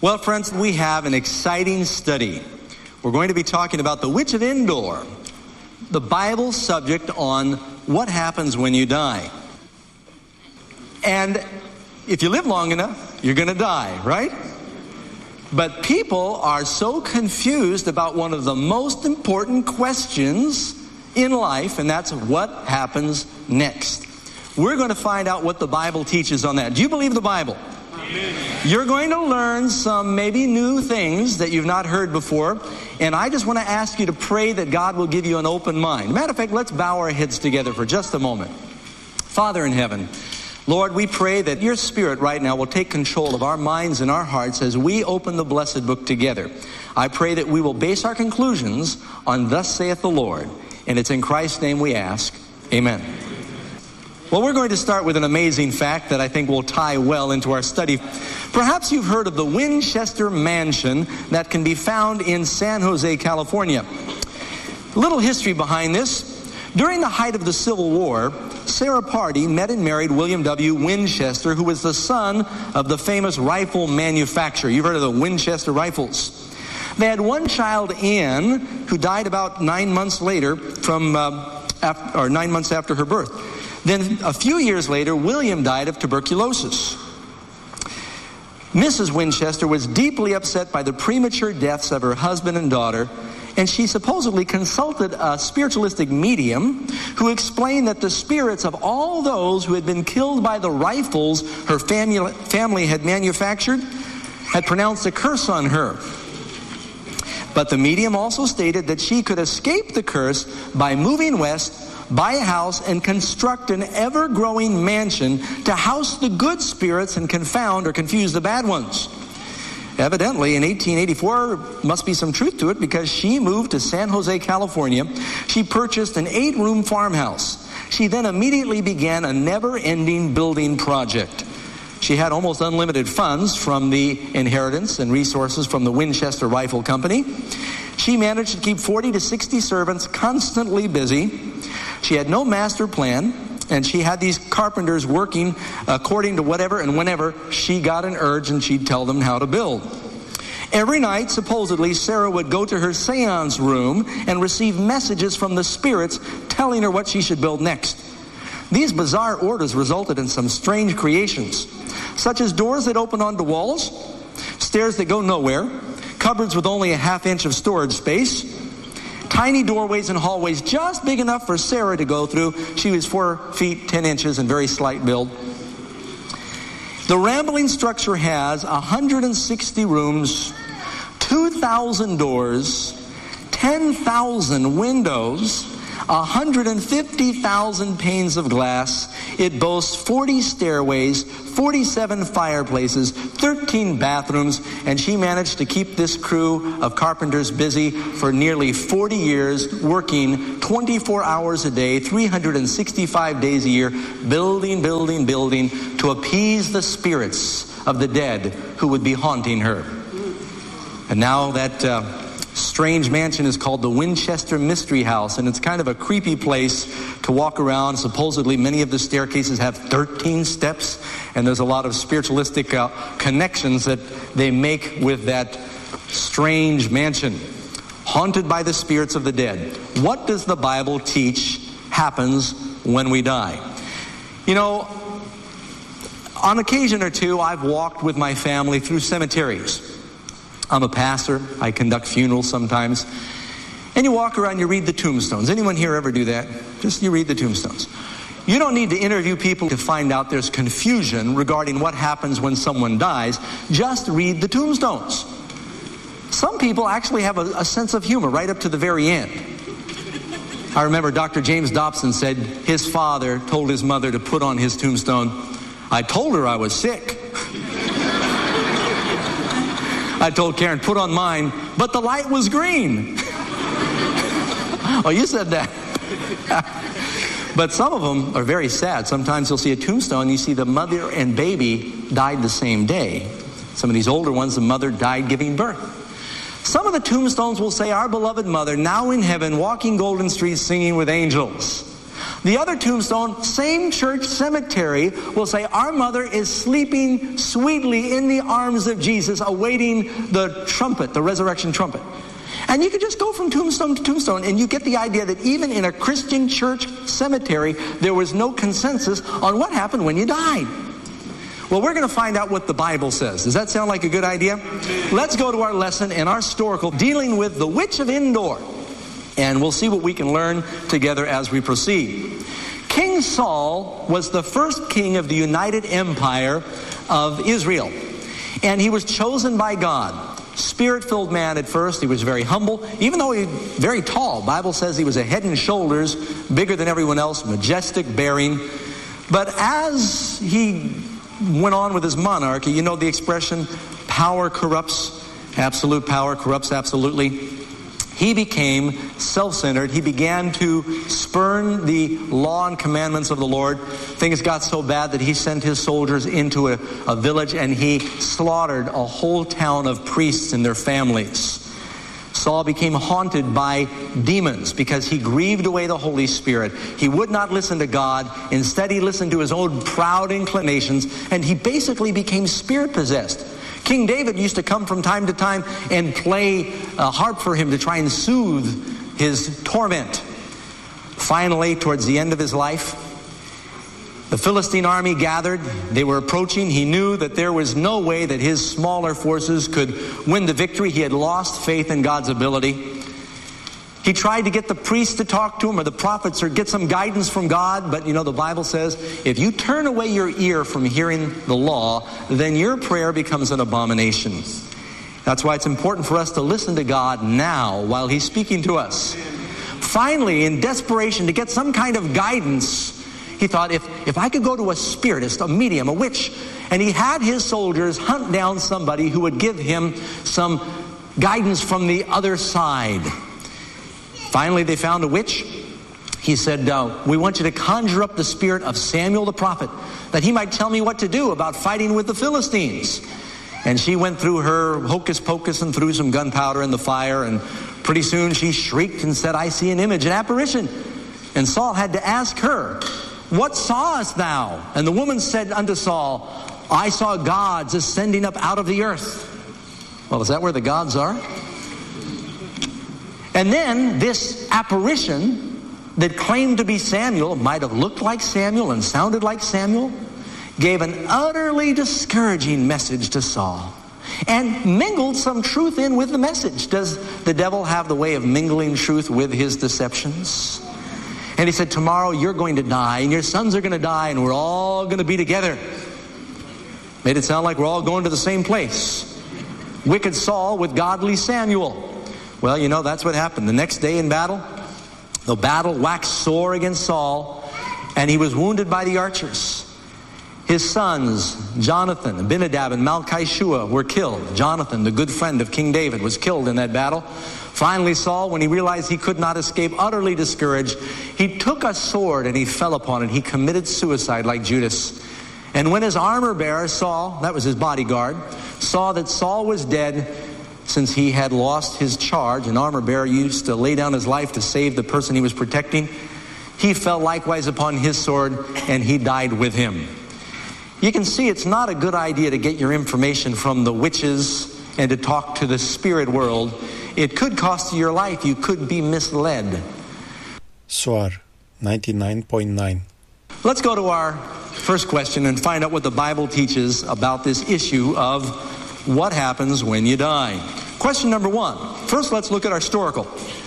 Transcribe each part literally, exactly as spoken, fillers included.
Well, friends, we have an exciting study. We're going to be talking about the Witch of Endor, the Bible subject on what happens when you die. And if you live long enough, you're going to die, right? But people are so confused about one of the most important questions in life, and that's what happens next. We're going to find out what the Bible teaches on that. Do you believe the Bible? Amen. You're going to learn some maybe new things that you've not heard before, and I just want to ask you to pray that God will give you an open mind. Matter of fact, let's bow our heads together for just a moment. Father in heaven, Lord, we pray that your Spirit right now will take control of our minds and our hearts as we open the blessed book together. I pray that we will base our conclusions on thus saith the Lord, and it's in Christ's name we ask. Amen. Well, we're going to start with an amazing fact that I think will tie well into our study. Perhaps you've heard of the Winchester Mansion that can be found in San Jose, California. A little history behind this. During the height of the Civil War, Sarah Pardee met and married William W. Winchester, who was the son of the famous rifle manufacturer. You've heard of the Winchester rifles. They had one child, Anne, who died about nine months later from, uh, after, or nine months after her birth. Then a few years later, William died of tuberculosis. Missus Winchester was deeply upset by the premature deaths of her husband and daughter, and she supposedly consulted a spiritualistic medium who explained that the spirits of all those who had been killed by the rifles her family, family had manufactured had pronounced a curse on her. But the medium also stated that she could escape the curse by moving west, buy a house, and construct an ever-growing mansion to house the good spirits and confound or confuse the bad ones. Evidently, in eighteen eighty-four, must be some truth to it, because she moved to San Jose, California. She purchased an eight-room farmhouse. She then immediately began a never-ending building project. She had almost unlimited funds from the inheritance and resources from the Winchester Rifle Company. She managed to keep forty to sixty servants constantly busy. She had no master plan, and she had these carpenters working according to whatever and whenever she got an urge, and she'd tell them how to build. Every night, supposedly, Sarah would go to her seance room and receive messages from the spirits telling her what she should build next. These bizarre orders resulted in some strange creations, such as doors that open onto walls, stairs that go nowhere, cupboards with only a half inch of storage space, tiny doorways and hallways just big enough for Sarah to go through. She was four feet, ten inches and very slight build. The rambling structure has one hundred sixty rooms, two thousand doors, ten thousand windows, one hundred fifty thousand panes of glass. It boasts forty stairways, forty-seven fireplaces, thirteen bathrooms, and she managed to keep this crew of carpenters busy for nearly forty years, working twenty-four hours a day, three hundred sixty-five days a year, building, building, building, to appease the spirits of the dead who would be haunting her. And now that uh, strange mansion is called the Winchester Mystery House, and it's kind of a creepy place to walk around. Supposedly many of the staircases have thirteen steps, and there's a lot of spiritualistic uh, connections that they make with that strange mansion, haunted by the spirits of the dead. What does the Bible teach happens when we die? You know, on occasion or two, I've walked with my family through cemeteries. I'm a pastor. I conduct funerals sometimes. And you walk around, you read the tombstones. Anyone here ever do that? Just you read the tombstones. You don't need to interview people to find out there's confusion regarding what happens when someone dies. Just read the tombstones. Some people actually have a, a sense of humor right up to the very end. I remember Doctor James Dobson said his father told his mother to put on his tombstone, "I told her I was sick." I told Karen, "Put on mine, but the light was green." Oh, you said that. But some of them are very sad. Sometimes you'll see a tombstone, you see the mother and baby died the same day. Some of these older ones, the mother died giving birth. Some of the tombstones will say, "Our beloved mother, now in heaven, walking golden streets, singing with angels." The other tombstone, same church cemetery, will say, our mother is sleeping sweetly in the arms of Jesus, awaiting the trumpet, the resurrection trumpet. And you could just go from tombstone to tombstone, and you get the idea that even in a Christian church cemetery, there was no consensus on what happened when you died. Well, we're going to find out what the Bible says. Does that sound like a good idea? Let's go to our lesson in our historical, dealing with the Witch of Endor. And we'll see what we can learn together as we proceed. King Saul was the first king of the United Empire of Israel. And he was chosen by God. Spirit-filled man at first. He was very humble. Even though he was very tall. The Bible says he was a head and shoulders bigger than everyone else. Majestic bearing. But as he went on with his monarchy, you know the expression, power corrupts. Absolute power corrupts absolutely. He became self-centered. He began to spurn the law and commandments of the Lord. Things got so bad that he sent his soldiers into a, a village, and he slaughtered a whole town of priests and their families. Saul became haunted by demons because he grieved away the Holy Spirit. He would not listen to God. Instead, he listened to his own proud inclinations, and he basically became spirit-possessed. King David used to come from time to time and play a harp for him to try and soothe his torment. Finally, towards the end of his life, the Philistine army gathered. They were approaching. He knew that there was no way that his smaller forces could win the victory. He had lost faith in God's ability. He tried to get the priests to talk to him, or the prophets, or get some guidance from God. But you know, the Bible says, if you turn away your ear from hearing the law, then your prayer becomes an abomination. That's why it's important for us to listen to God now while He's speaking to us. Finally, in desperation to get some kind of guidance, he thought, if, if I could go to a spiritist, a medium, a witch, and he had his soldiers hunt down somebody who would give him some guidance from the other side. Finally, they found a witch. He said, uh, we want you to conjure up the spirit of Samuel the prophet, that he might tell me what to do about fighting with the Philistines. And she went through her hocus pocus and threw some gunpowder in the fire, and pretty soon she shrieked and said, I see an image, an apparition. And Saul had to ask her, what sawest thou? And the woman said unto Saul, I saw gods ascending up out of the earth. Well, is that where the gods are? And then this apparition that claimed to be Samuel, might have looked like Samuel and sounded like Samuel, gave an utterly discouraging message to Saul and mingled some truth in with the message. Does the devil have the way of mingling truth with his deceptions? And he said, tomorrow you're going to die, and your sons are going to die, and we're all going to be together. Made it sound like we're all going to the same place. Wicked Saul with godly Samuel. Well, you know, that's what happened. The next day in battle, the battle waxed sore against Saul, and he was wounded by the archers. His sons, Jonathan, Abinadab, and Malchishua were killed. Jonathan, the good friend of King David, was killed in that battle. Finally, Saul, when he realized he could not escape, utterly discouraged, he took a sword and he fell upon it. He committed suicide like Judas. And when his armor bearer saw, that was his bodyguard, saw that Saul was dead, since he had lost his charge, an armor bearer used to lay down his life to save the person he was protecting, he fell likewise upon his sword, and he died with him. You can see it's not a good idea to get your information from the witches and to talk to the spirit world. It could cost you your life. You could be misled. Soar ninety-nine point nine. Let's go to our first question and find out what the Bible teaches about this issue of what happens when you die. Question number one. First, let's look at our historical.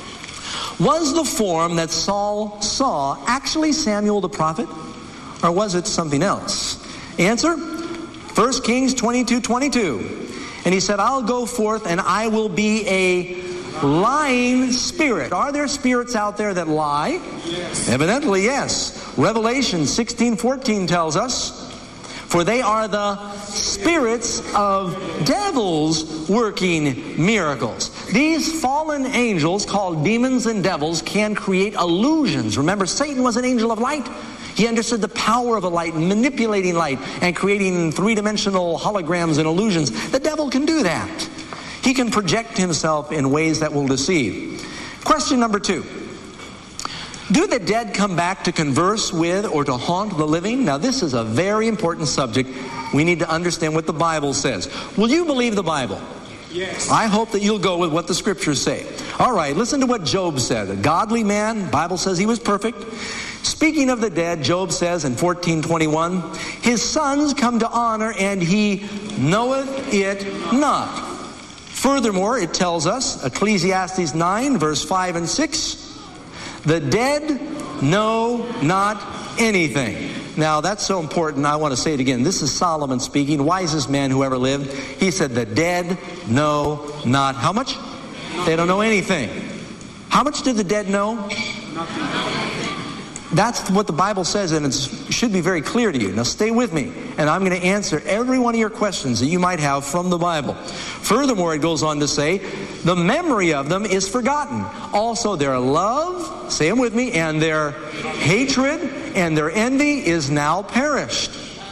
Was the form that Saul saw actually Samuel the prophet, or was it something else? Answer, First Kings twenty-two twenty-two. And he said, I'll go forth and I will be a lying spirit. Are there spirits out there that lie? Yes. Evidently, yes. Revelation sixteen fourteen tells us, for they are the spirits of devils working miracles. These fallen angels, called demons and devils, can create illusions. Remember, Satan was an angel of light. He understood the power of a light, manipulating light, and creating three-dimensional holograms and illusions. The devil can do that. He can project himself in ways that will deceive. Question number two. Do the dead come back to converse with or to haunt the living? Now, this is a very important subject. We need to understand what the Bible says. Will you believe the Bible? Yes. I hope that you'll go with what the Scriptures say. All right, listen to what Job said. A godly man, Bible says he was perfect. Speaking of the dead, Job says in fourteen twenty-one, his sons come to honor, and he knoweth it not. Furthermore, it tells us, Ecclesiastes nine, verse five and six, the dead know not anything. Now, that's so important, I want to say it again. This is Solomon speaking, wisest man who ever lived. He said, the dead know not how much? They don't know anything. How much do the dead know? Nothing. That's what the Bible says, and it should be very clear to you. Now, stay with me, and I'm going to answer every one of your questions that you might have from the Bible. Furthermore, it goes on to say, the memory of them is forgotten. Also, their love, say them with me, and their hatred and their envy is now perished.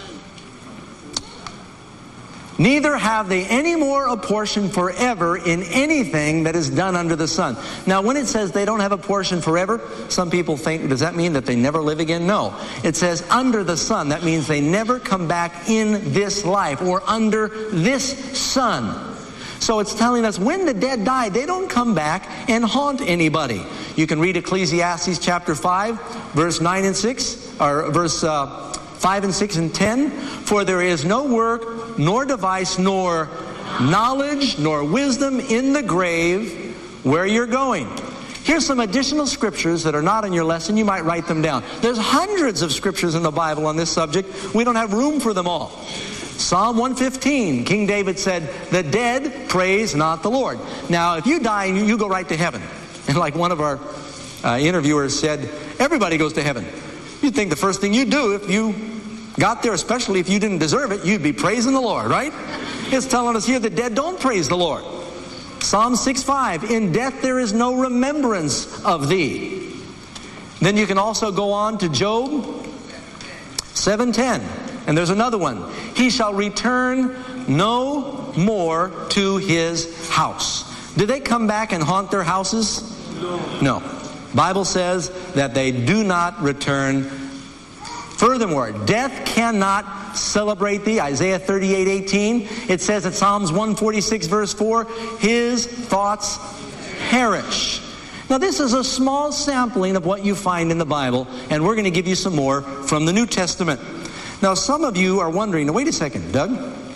Neither have they any more a portion forever in anything that is done under the sun. Now, when it says they don't have a portion forever, some people think, does that mean that they never live again? No. It says under the sun. That means they never come back in this life or under this sun. So it's telling us when the dead die, they don't come back and haunt anybody. You can read Ecclesiastes chapter five, verse nine and six, or verse uh, five and six and ten. For there is no work, nor device, nor knowledge, nor wisdom in the grave where you're going. Here's some additional scriptures that are not in your lesson. You might write them down. There's hundreds of scriptures in the Bible on this subject. We don't have room for them all. Psalm one fifteen, King David said, the dead praise not the Lord. Now, if you die, you, you go right to heaven. And like one of our uh, interviewers said, everybody goes to heaven. You'd think the first thing you'd do if you got there, especially if you didn't deserve it, you'd be praising the Lord, right? It's telling us here the dead don't praise the Lord. Psalm six five, in death there is no remembrance of thee. Then you can also go on to Job seven ten. And there's another one. He shall return no more to his house. Did they come back and haunt their houses? No. No. Bible says that they do not return. Furthermore, death cannot celebrate thee. Isaiah thirty-eight eighteen. It says at Psalms one forty-six verse four, his thoughts perish. Now this is a small sampling of what you find in the Bible, and we're going to give you some more from the New Testament. Now, some of you are wondering, wait a second, Doug.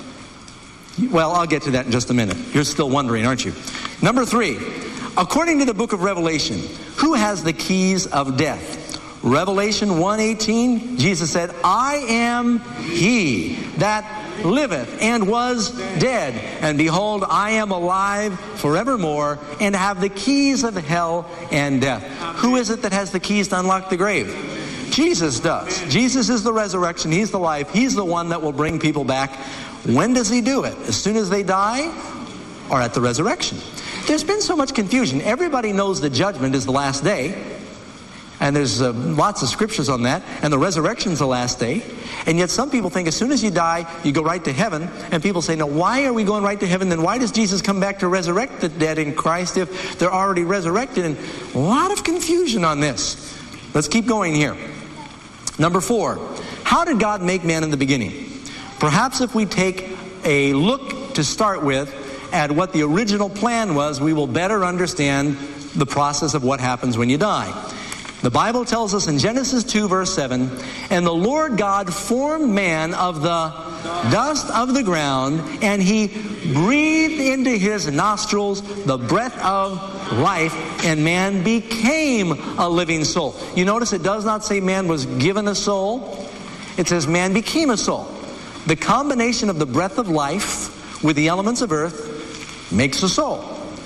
Well, I'll get to that in just a minute. You're still wondering, aren't you? Number three, according to the book of Revelation, who has the keys of death? Revelation one eighteen, Jesus said, I am he that liveth and was dead. And behold, I am alive forevermore and have the keys of hell and death. Who is it that has the keys to unlock the grave? Jesus does. Jesus is the resurrection. He's the life. He's the one that will bring people back. When does he do it? As soon as they die or at the resurrection? There's been so much confusion. Everybody knows the judgment is the last day. And there's uh, lots of scriptures on that. And the resurrection's the last day. And yet some people think as soon as you die, you go right to heaven. And people say, now why are we going right to heaven? Then why does Jesus come back to resurrect the dead in Christ if they're already resurrected? And a lot of confusion on this. Let's keep going here. Number four, how did God make man in the beginning? Perhaps if we take a look to start with at what the original plan was, we will better understand the process of what happens when you die. The Bible tells us in Genesis two verse seven, and the Lord God formed man of the dust of the ground, and he breathed into his nostrils the breath of life, and man became a living soul. You notice it does not say man was given a soul. It says man became a soul. The combination of the breath of life with the elements of earth makes a soul.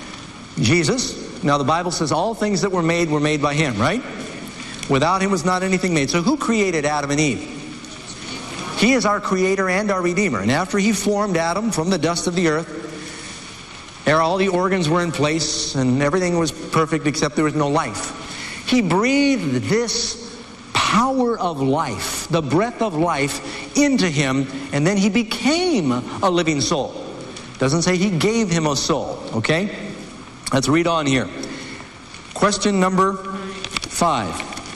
Jesus, now the Bible says all things that were made were made by him, right? Without him was not anything made. So who created Adam and Eve? He is our creator and our redeemer. And after he formed Adam from the dust of the earth, all the organs were in place and everything was perfect except there was no life. He breathed this power of life, the breath of life, into him, and then he became a living soul. Doesn't say he gave him a soul, okay? Let's read on here. Question number five.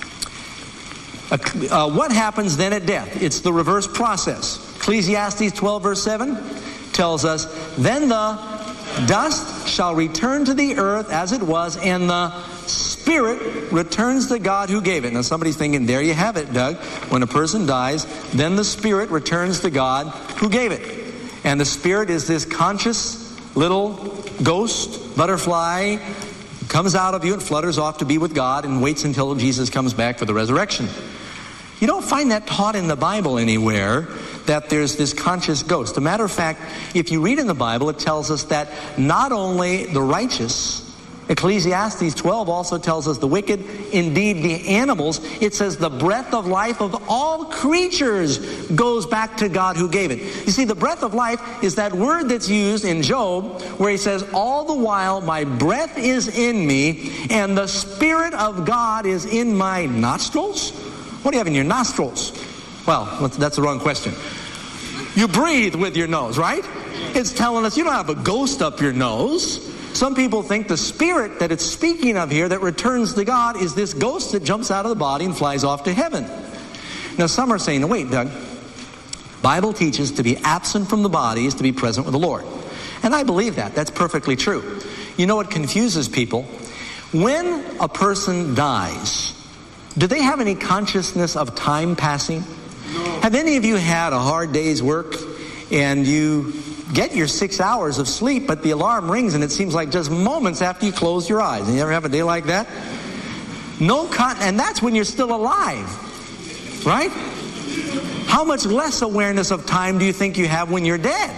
Uh, uh, what happens then at death? It's the reverse process. Ecclesiastes twelve verse seven tells us, then the dust shall return to the earth as it was, and the spirit returns to God who gave it. Now somebody's thinking, there you have it, Doug. When a person dies, then the spirit returns to God who gave it. And the spirit is this conscious little ghost, butterfly, comes out of you and flutters off to be with God and waits until Jesus comes back for the resurrection. You don't find that taught in the Bible anywhere, that there's this conscious ghost. As a matter of fact, if you read in the Bible, it tells us that not only the righteous, Ecclesiastes twelve also tells us the wicked, indeed the animals, it says the breath of life of all creatures goes back to God who gave it. You see, the breath of life is that word that's used in Job where he says, all the while my breath is in me and the Spirit of God is in my nostrils. What do you have in your nostrils? Well, that's the wrong question. You breathe with your nose, right? It's telling us you don't have a ghost up your nose. Some people think the spirit that it's speaking of here that returns to God is this ghost that jumps out of the body and flies off to heaven. Now some are saying, wait, Doug, Bible teaches to be absent from the body is to be present with the Lord. And I believe that. That's perfectly true. You know what confuses people? When a person dies, do they have any consciousness of time passing? No. Have any of you had a hard day's work and you get your six hours of sleep, but the alarm rings and it seems like just moments after you close your eyes? And you ever have a day like that? No con- and that's when you're still alive, right? How much less awareness of time do you think you have when you're dead?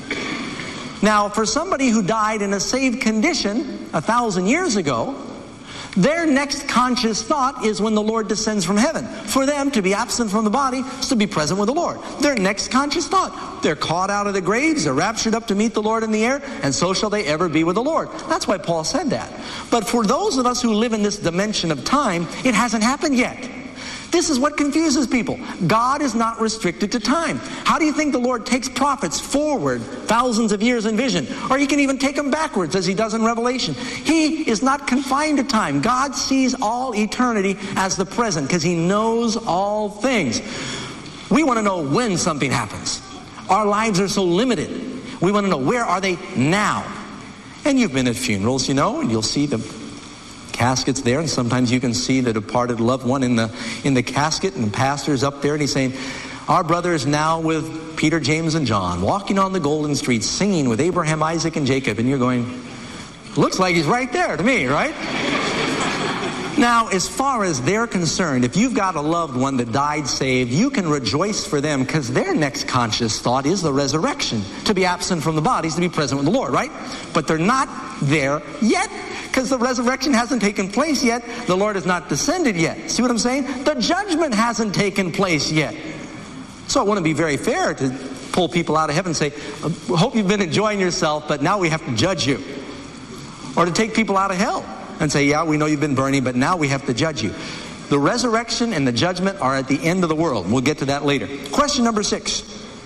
Now, for somebody who died in a saved condition a thousand years ago, their next conscious thought is when the Lord descends from heaven. For them to be absent from the body is to be present with the Lord. Their next conscious thought. They're caught out of the graves, they're raptured up to meet the Lord in the air, and so shall they ever be with the Lord. That's why Paul said that. But for those of us who live in this dimension of time, it hasn't happened yet. This is what confuses people. God is not restricted to time. How do you think the Lord takes prophets forward thousands of years in vision? Or he can even take them backwards as he does in Revelation. He is not confined to time. God sees all eternity as the present because he knows all things. We want to know when something happens. Our lives are so limited. We want to know, where are they now? And you've been at funerals, you know, and you'll see the casket's there, and sometimes you can see the departed loved one in the in the casket, and the pastor's up there and he's saying, our brother is now with Peter, James, and John, walking on the golden streets, singing with Abraham, Isaac, and Jacob. And you're going, looks like he's right there to me, right? Now, as far as they're concerned, if you've got a loved one that died saved, you can rejoice for them because their next conscious thought is the resurrection. To be absent from the bodies, to be present with the Lord, right? But they're not there yet because the resurrection hasn't taken place yet. The Lord has not descended yet. See what I'm saying? The judgment hasn't taken place yet. So it wouldn't be very fair to pull people out of heaven and say, hope you've been enjoying yourself, but now we have to judge you. Or to take people out of hell and say, yeah, we know you've been burning, but now we have to judge you. The resurrection and the judgment are at the end of the world. We'll get to that later. Question number six.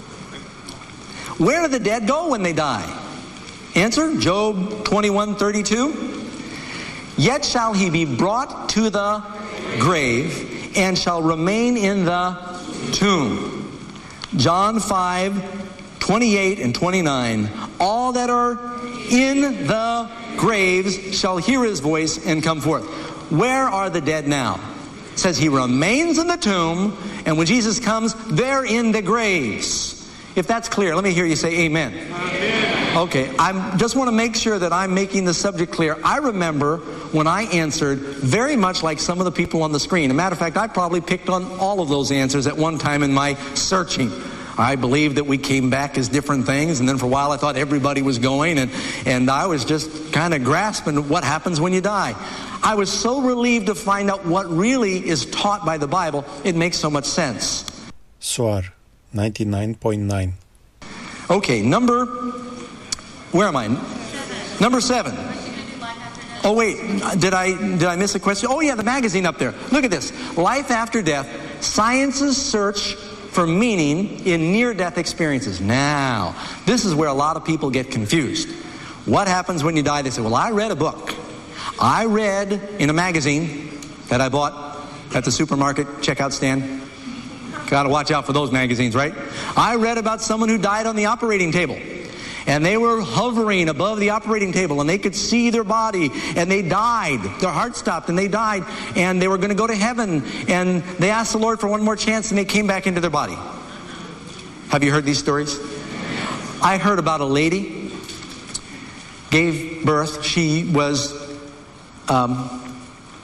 Where do the dead go when they die? Answer, Job twenty-one thirty-two. Yet shall he be brought to the grave and shall remain in the tomb. John five twenty-eight and twenty-nine. All that are in the graves shall hear his voice and come forth. Where are the dead now? It says he remains in the tomb, and when Jesus comes, they're in the graves. If that's clear, let me hear you say amen. Amen. Okay, I just want to make sure that I'm making the subject clear. I remember when I answered very much like some of the people on the screen. As a matter of fact, I probably picked on all of those answers at one time in my searching. I believed that we came back as different things, and then for a while I thought everybody was going, and, and I was just kind of grasping what happens when you die. I was so relieved to find out what really is taught by the Bible. It makes so much sense. Soar, ninety-nine point nine. Okay, number, where am I? Number seven. Oh wait, did I did I miss a question? Oh yeah, the magazine up there. Look at this. Life after death, science's search for meaning in near-death experiences. Now, this is where a lot of people get confused. What happens when you die? They say, well, I read a book. I read in a magazine that I bought at the supermarket checkout stand? Got to watch out for those magazines, right? I read about someone who died on the operating table. And they were hovering above the operating table, and they could see their body, and they died. Their heart stopped, and they died, and they were going to go to heaven. And they asked the Lord for one more chance, and they came back into their body. Have you heard these stories? I heard about a lady, gave birth. She was, um,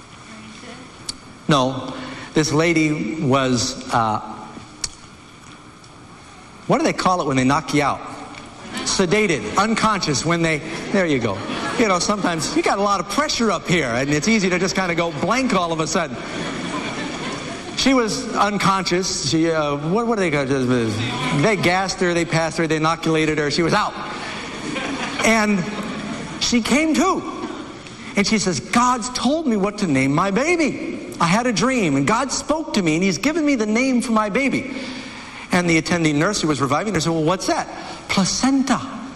no, this lady was, uh, what do they call it when they knock you out? Sedated, unconscious when they, there you go. You know, sometimes you got a lot of pressure up here, and it's easy to just kind of go blank all of a sudden. She was unconscious. She, uh, what, what do they call it? They gassed her, they passed her, they inoculated her. She was out. And she came to. And she says, God's told me what to name my baby. I had a dream, and God spoke to me, and He's given me the name for my baby. And the attending nurse who was reviving her said, well, what's that? Placenta.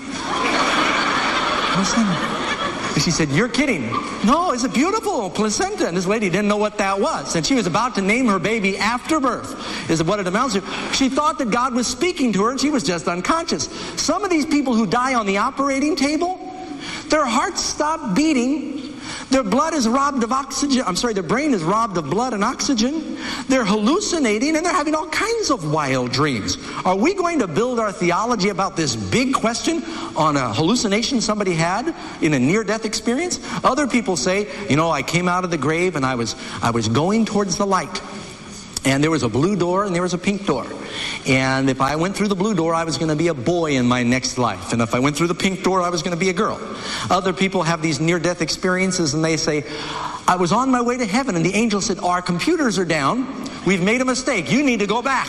Placenta. And she said, you're kidding. No, it's a beautiful placenta. And this lady didn't know what that was. And she was about to name her baby after birth, is what it amounts to. She thought that God was speaking to her, and she was just unconscious. Some of these people who die on the operating table, their hearts stop beating. Their blood is robbed of oxygen. I'm sorry, their brain is robbed of blood and oxygen. They're hallucinating, and they're having all kinds of wild dreams. Are we going to build our theology about this big question on a hallucination somebody had in a near-death experience? Other people say, you know, I came out of the grave and I was I was going towards the light. And there was a blue door and there was a pink door. And if I went through the blue door, I was going to be a boy in my next life. And if I went through the pink door, I was going to be a girl. Other people have these near-death experiences, and they say, I was on my way to heaven, and the angel said, our computers are down. We've made a mistake. You need to go back.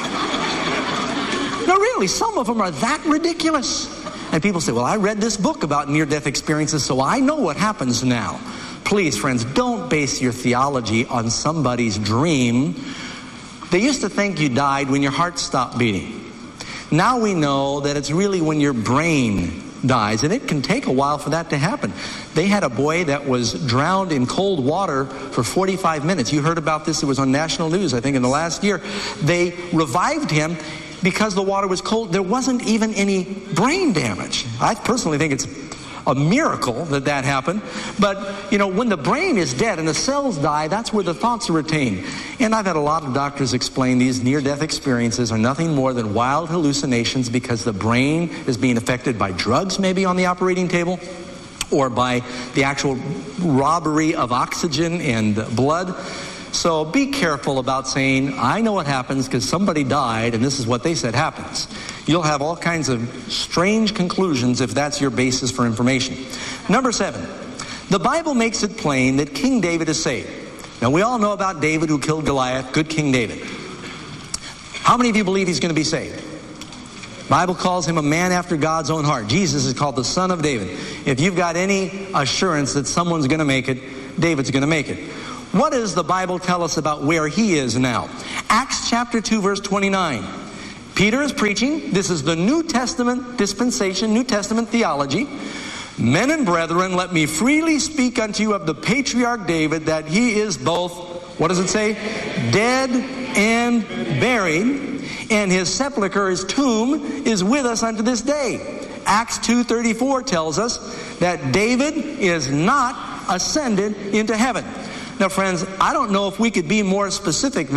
No, really, some of them are that ridiculous. And people say, well, I read this book about near-death experiences, so I know what happens now. Please, friends, don't base your theology on somebody's dream. They used to think you died when your heart stopped beating. Now we know that it's really when your brain dies, and it can take a while for that to happen. They had a boy that was drowned in cold water for forty-five minutes. You heard about this. It was on national news, I think, in the last year. They revived him because the water was cold. There wasn't even any brain damage. I personally think it's a miracle that that happened. But, you know, when the brain is dead and the cells die, that's where the thoughts are retained. And I've had a lot of doctors explain these near-death experiences are nothing more than wild hallucinations because the brain is being affected by drugs maybe on the operating table, or by the actual robbery of oxygen and blood. So be careful about saying, I know what happens because somebody died and this is what they said happens. You'll have all kinds of strange conclusions if that's your basis for information. Number seven, the Bible makes it plain that King David is saved. Now we all know about David who killed Goliath, good King David. How many of you believe he's going to be saved? The Bible calls him a man after God's own heart. Jesus is called the Son of David. If you've got any assurance that someone's going to make it, David's going to make it. What does the Bible tell us about where he is now? Acts chapter two, verse twenty-nine. Peter is preaching. This is the New Testament dispensation, New Testament theology. Men and brethren, let me freely speak unto you of the patriarch David, that he is both, what does it say? Dead and buried, and his sepulchre, his tomb, is with us unto this day. Acts two thirty-four tells us that David is not ascended into heaven. Now, friends, I don't know if we could be more specific